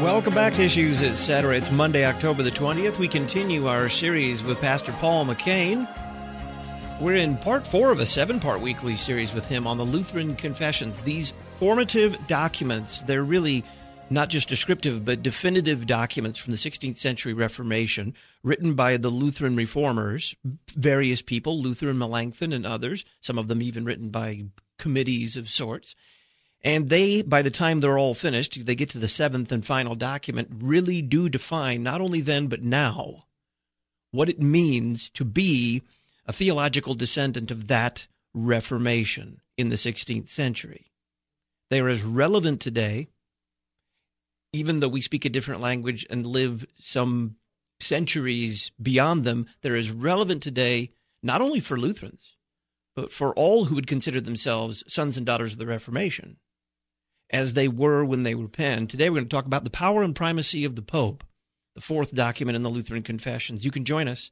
Welcome back to Issues Etc. It's Monday, October the 20th. We continue our series with Pastor Paul McCain. We're in part 4 of a 7-part weekly series with him on the Lutheran Confessions. These formative documents, they're really not just descriptive, but definitive documents from the 16th century Reformation, written by the Lutheran reformers, various people, Luther and Melanchthon and others, some of them even written by committees of sorts. And they, by the time they're all finished, they get to the 7th and final document, really do define, not only then but now, what it means to be a theological descendant of that Reformation in the 16th century. They are as relevant today, even though we speak a different language and live some centuries beyond them. They're as relevant today, not only for Lutherans, but for all who would consider themselves sons and daughters of the Reformation, as they were when they were penned. Today we're going to talk about the power and primacy of the Pope, the 4th document in the Lutheran Confessions. You can join us,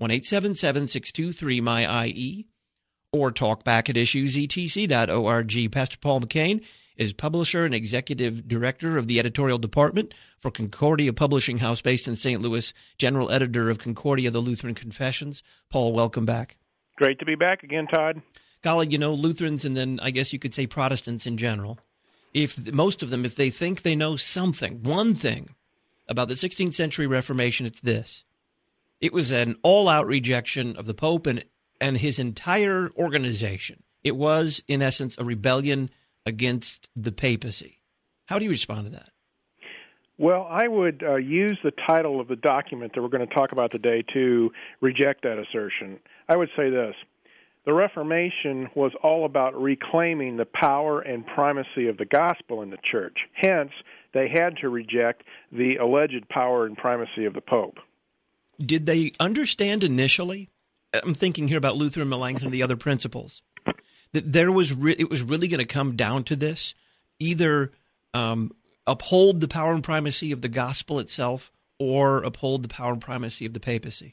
1-877-623-MY-IE, or talk back at issuesetc.org. Pastor Paul McCain is publisher and executive director of the editorial department for Concordia Publishing House based in St. Louis, general editor of Concordia, the Lutheran Confessions. Paul, welcome back. Great to be back again, Todd. Golly, you know, Lutherans and then I guess you could say Protestants in general, if most of them, if they think they know something, one thing about the 16th century Reformation, it's this. It was an all-out rejection of the Pope and his entire organization. It was, in essence, a rebellion against the papacy. How do you respond to that? Well, I would use the title of the document that we're going to talk about today to reject that assertion. I would say this. The Reformation was all about reclaiming the power and primacy of the gospel in the church. Hence, they had to reject the alleged power and primacy of the Pope. Did they understand initially, I'm thinking here about Luther and Melanchthon and the other principles, that it was really going to come down to this, either uphold the power and primacy of the gospel itself or uphold the power and primacy of the papacy?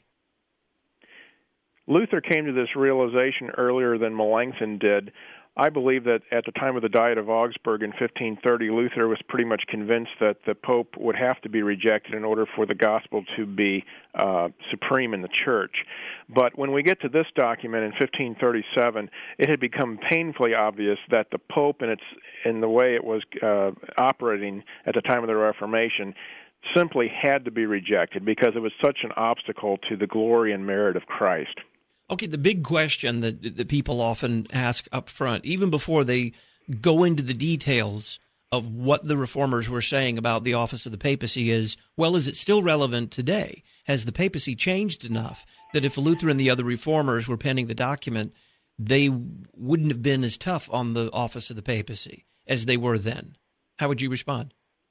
Luther came to this realization earlier than Melanchthon did. I believe that at the time of the Diet of Augsburg in 1530, Luther was pretty much convinced that the Pope would have to be rejected in order for the gospel to be supreme in the church. But when we get to this document in 1537, it had become painfully obvious that the Pope, in the way it was operating at the time of the Reformation, simply had to be rejected because it was such an obstacle to the glory and merit of Christ. Okay, the big question that people often ask up front, even before they go into the details of what the reformers were saying about the office of the papacy is, well, is it still relevant today? Has the papacy changed enough that if Luther and the other reformers were penning the document, they wouldn't have been as tough on the office of the papacy as they were then? How would you respond?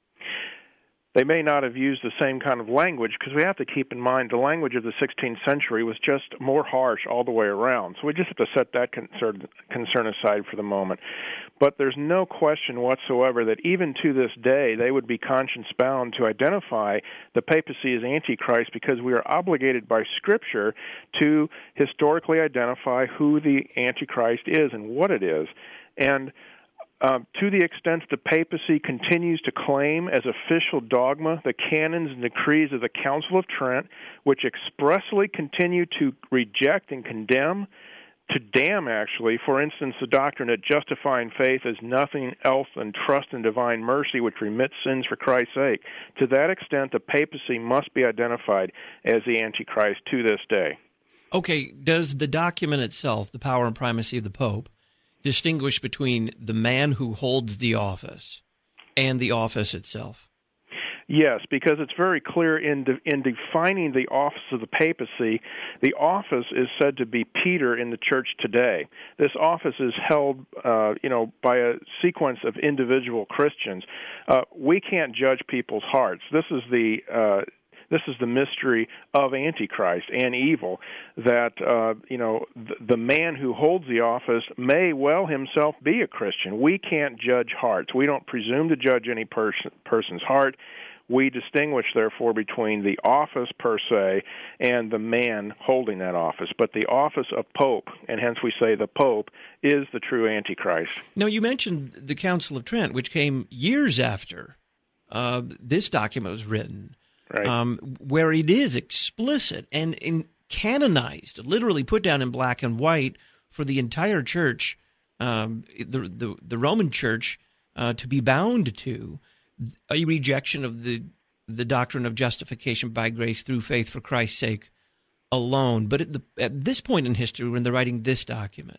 They may not have used the same kind of language, because we have to keep in mind the language of the 16th century was just more harsh all the way around. So we just have to set that concern aside for the moment. But there's no question whatsoever that even to this day, they would be conscience-bound to identify the papacy as Antichrist, because we are obligated by Scripture to historically identify who the Antichrist is and what it is. And to the extent the papacy continues to claim as official dogma the canons and decrees of the Council of Trent, which expressly continue to reject and condemn, to damn, actually, for instance, the doctrine that justifying faith is nothing else than trust in divine mercy, which remits sins for Christ's sake. To that extent, the papacy must be identified as the Antichrist to this day. Okay, does the document itself, the power and primacy of the Pope, distinguish between the man who holds the office and the office itself? Yes, because it's very clear in defining the office of the papacy, the office is said to be Peter in the church today. This office is held, by a sequence of individual Christians. We can't judge people's hearts. This is the mystery of Antichrist and evil, that the man who holds the office may well himself be a Christian. We can't judge hearts. We don't presume to judge any person's heart. We distinguish, therefore, between the office per se and the man holding that office. But the office of Pope, and hence we say the Pope, is the true Antichrist. Now, you mentioned the Council of Trent, which came years after this document was written, right. where it is explicit and canonized, literally put down in black and white for the entire church, the Roman Church, to be bound to, a rejection of the doctrine of justification by grace through faith for Christ's sake alone. But at this point in history, when they're writing this document,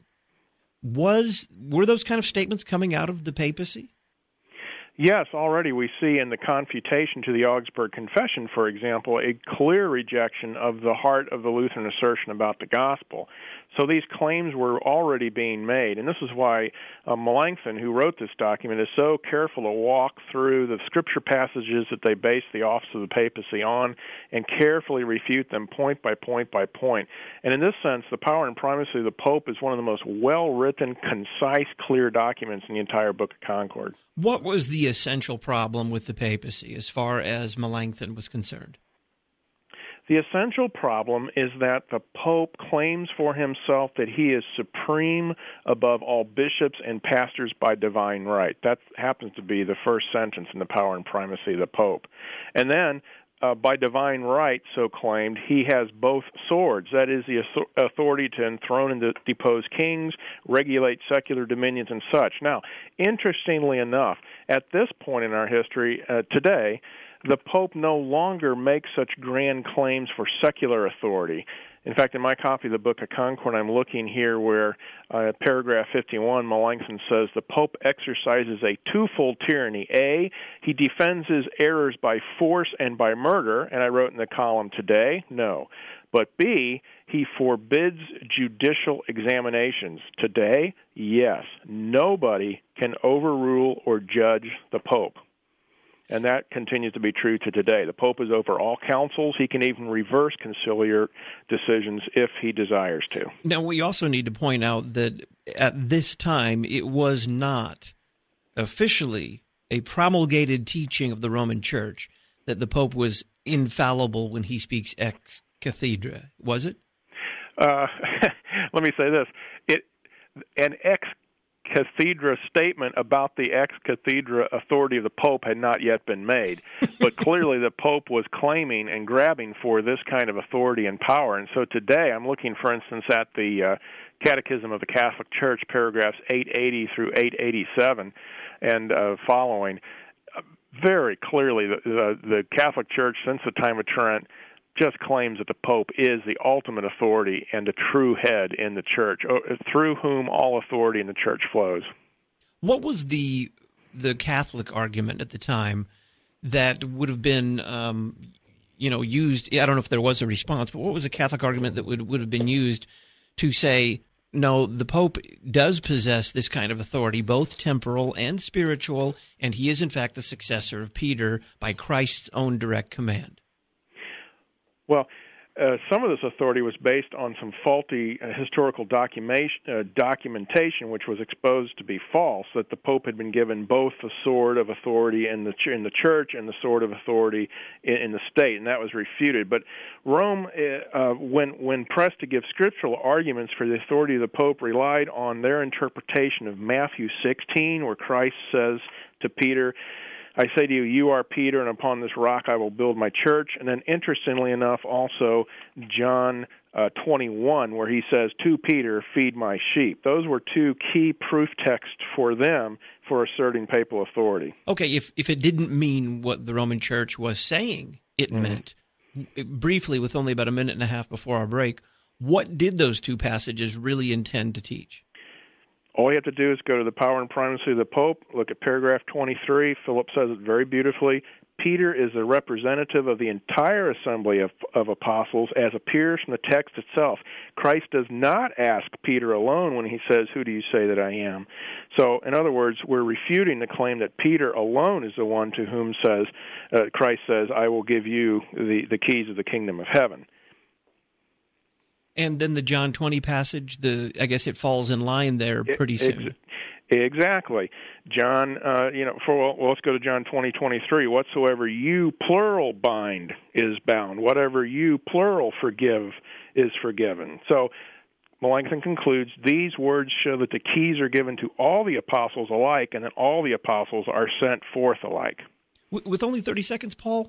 were those kind of statements coming out of the papacy? Yes, already we see in the Confutation to the Augsburg Confession, for example, a clear rejection of the heart of the Lutheran assertion about the gospel. So these claims were already being made, and this is why Melanchthon, who wrote this document, is so careful to walk through the scripture passages that they base the office of the papacy on and carefully refute them point by point by point. And in this sense, the Power and Primacy of the Pope is one of the most well-written, concise, clear documents in the entire Book of Concord. What was the essential problem with the papacy as far as Melanchthon was concerned? The essential problem is that the Pope claims for himself that he is supreme above all bishops and pastors by divine right. That happens to be the first sentence in the Power and Primacy of the Pope. And then, by divine right, so claimed, he has both swords. That is, the authority to enthrone and depose kings, regulate secular dominions, and such. Now, interestingly enough, at this point in our history, today, the Pope no longer makes such grand claims for secular authority. In fact, in my copy of the Book of Concord, I'm looking here where paragraph 51, Melanchthon says, the Pope exercises a twofold tyranny. A, he defends his errors by force and by murder, and I wrote in the column today, no. But B, he forbids judicial examinations. Today, yes. Nobody can overrule or judge the Pope. And that continues to be true to today. The Pope is over all councils. He can even reverse conciliar decisions if he desires to. Now, we also need to point out that at this time, it was not officially a promulgated teaching of the Roman Church that the Pope was infallible when he speaks ex cathedra, was it? Let me say this. An ex cathedra statement about the ex cathedra authority of the Pope had not yet been made, but clearly the Pope was claiming and grabbing for this kind of authority and power. And so today I'm looking, for instance, at the Catechism of the Catholic Church, paragraphs 880 through 887 and following. Very clearly the Catholic Church, since the time of Trent, just claims that the Pope is the ultimate authority and the true head in the Church, through whom all authority in the Church flows. What was the Catholic argument at the time that would have been, used? I don't know if there was a response, but what was the Catholic argument that would have been used to say, no, the Pope does possess this kind of authority, both temporal and spiritual, and he is in fact the successor of Peter by Christ's own direct command? Well, some of this authority was based on some faulty historical documentation, which was exposed to be false, that the Pope had been given both the sword of authority in the Church and the sword of authority in the state, and that was refuted. But Rome, when pressed to give scriptural arguments for the authority of the Pope, relied on their interpretation of Matthew 16, where Christ says to Peter, I say to you, you are Peter, and upon this rock I will build my church. And then, interestingly enough, also John 21, where he says, to Peter, feed my sheep. Those were two key proof texts for them for asserting papal authority. Okay, if it didn't mean what the Roman Church was saying it meant, briefly, with only about a minute and a half before our break, what did those two passages really intend to teach? All you have to do is go to the Power and Primacy of the Pope, look at paragraph 23. Philip says it very beautifully. Peter is the representative of the entire assembly of apostles, as appears from the text itself. Christ does not ask Peter alone when he says, who do you say that I am? So, in other words, we're refuting the claim that Peter alone is the one to whom Christ says, I will give you the keys of the kingdom of heaven. And then the John 20 passage, I guess it falls in line there pretty soon. Exactly. John, let's go to John 20:23. Whatsoever you, plural, bind is bound. Whatever you, plural, forgive is forgiven. So Melanchthon concludes, these words show that the keys are given to all the apostles alike and that all the apostles are sent forth alike. With only 30 seconds, Paul,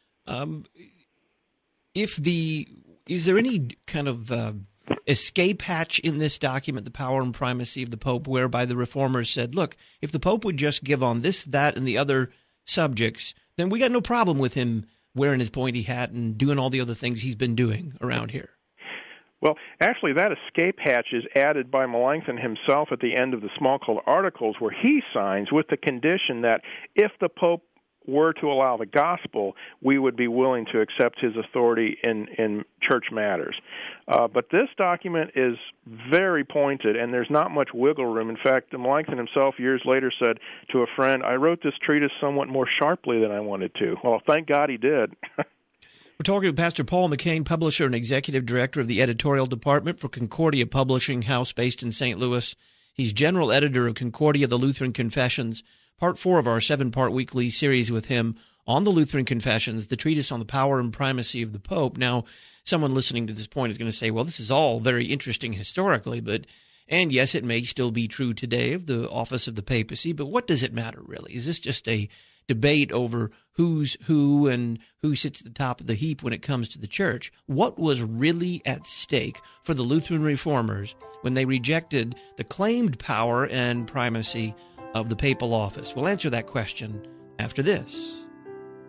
is there any kind of escape hatch in this document, the power and primacy of the Pope, whereby the reformers said, look, if the Pope would just give on this, that, and the other subjects, then we got no problem with him wearing his pointy hat and doing all the other things he's been doing around here? Well, actually, that escape hatch is added by Melanchthon himself at the end of the Smalcald Articles, where he signs with the condition that if the Pope were to allow the gospel, we would be willing to accept his authority in church matters. But this document is very pointed, and there's not much wiggle room. In fact, Melanchthon himself years later said to a friend, I wrote this treatise somewhat more sharply than I wanted to. Well, thank God he did. We're talking with Pastor Paul McCain, publisher and executive director of the editorial department for Concordia Publishing House based in St. Louis. He's general editor of Concordia, the Lutheran Confessions. Part 4 of our 7-part weekly series with him on the Lutheran Confessions, the treatise on the power and primacy of the Pope. Now, someone listening to this point is going to say, well, this is all very interesting historically, and yes, it may still be true today of the office of the papacy, but what does it matter really? Is this just a debate over who's who and who sits at the top of the heap when it comes to the church? What was really at stake for the Lutheran reformers when they rejected the claimed power and primacy of the papal office? We'll answer that question after this.